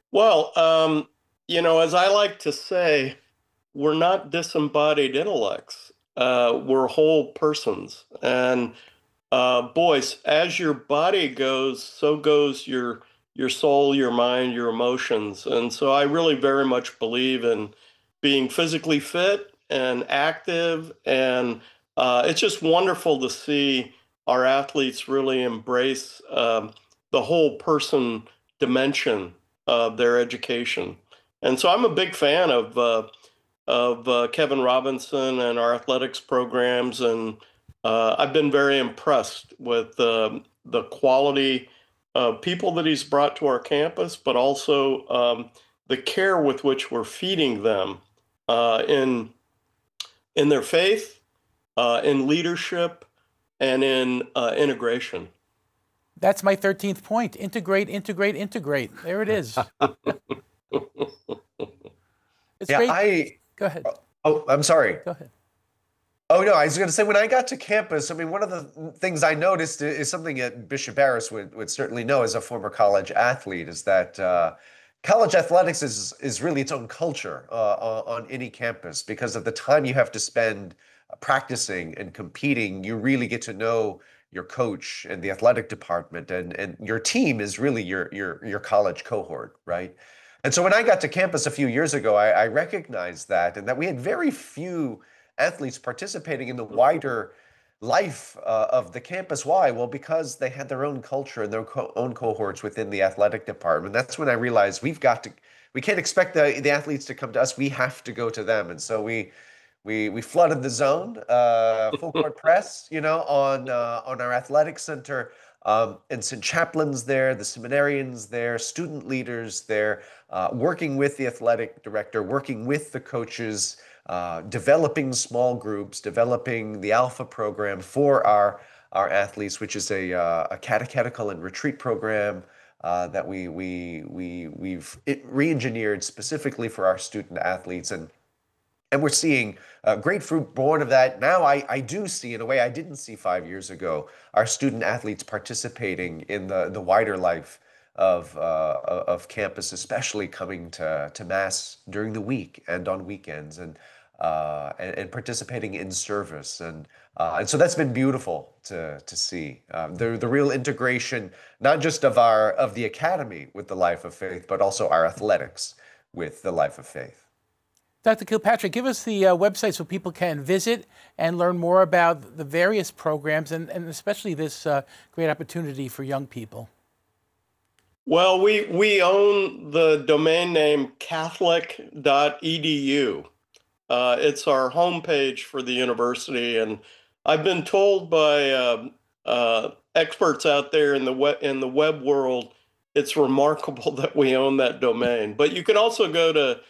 Well, as I like to say, we're not disembodied intellects. We're whole persons. And boys, as your body goes, so goes your soul, your mind, your emotions. And so I really very much believe in being physically fit and active. And it's just wonderful to see our athletes really embrace the whole person dimension of their education. And so I'm a big fan of Kevin Robinson and our athletics programs, and I've been very impressed with the quality of people that he's brought to our campus, but also the care with which we're feeding them in their faith, in leadership, and in integration. That's my 13th point. Integrate, integrate, integrate. There it is. It's great. Go ahead. Oh, I'm sorry. Go ahead. Oh, no, I was going to say, when I got to campus, I mean, one of the things I noticed is something that Bishop Barris would certainly know as a former college athlete, is that college athletics is really its own culture on any campus, because of the time you have to spend practicing and competing. You really get to know your coach and the athletic department, and your team is really your college cohort, right? And so when I got to campus a few years ago, I recognized that, and that we had very few athletes participating in the wider life of the campus. Why? Well, because they had their own culture and their own cohorts within the athletic department. That's when I realized we can't expect the athletes to come to us. We have to go to them. And so we flooded the zone, full court press, on our athletic center. And some chaplains there, the seminarians there, student leaders there, working with the athletic director, working with the coaches, developing small groups, developing the Alpha program for our athletes, which is a catechetical and retreat program that we've re-engineered specifically for our student athletes. And we're seeing great fruit born of that. Now I do see, in a way I didn't see 5 years ago, our student athletes participating in the wider life of campus, especially coming to Mass during the week and on weekends, and participating in service. And so that's been beautiful to see. The real integration, not just of the academy with the life of faith, but also our athletics with the life of faith. Dr. Kilpatrick, give us the website so people can visit and learn more about the various programs and especially this great opportunity for young people. Well, we own the domain name Catholic.edu. It's our homepage for the university, and I've been told by experts out there in the web world, it's remarkable that we own that domain. But you can also go to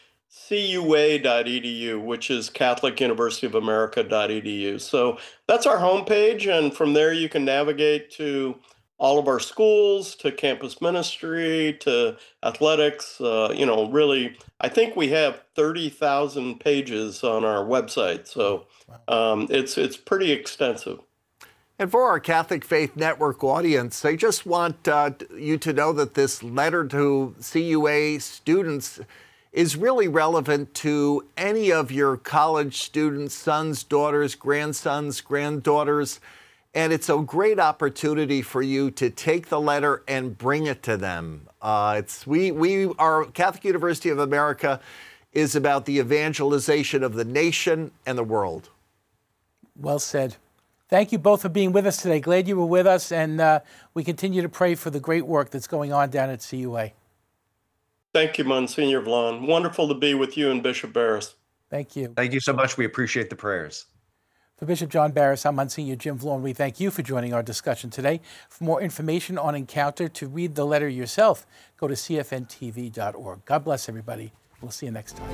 CUA.edu, which is Catholic University of America.edu. So that's our homepage, and from there you can navigate to all of our schools, to campus ministry, to athletics. Really, I think we have 30,000 pages on our website, so it's pretty extensive. And for our Catholic Faith Network audience, I just want you to know that this letter to CUA students is really relevant to any of your college students, sons, daughters, grandsons, granddaughters. And it's a great opportunity for you to take the letter and bring it to them. Our Catholic University of America is about the evangelization of the nation and the world. Well said. Thank you both for being with us today. Glad you were with us, and we continue to pray for the great work that's going on down at CUA. Thank you, Monsignor Vlan. Wonderful to be with you and Bishop Barris. Thank you. Thank you so much. We appreciate the prayers. For Bishop John Barris, I'm Monsignor Jim Vlan. We thank you for joining our discussion today. For more information on Encounter, to read the letter yourself, go to cfntv.org. God bless everybody. We'll see you next time.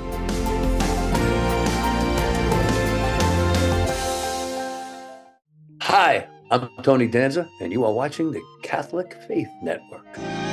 Hi, I'm Tony Danza, and you are watching the Catholic Faith Network.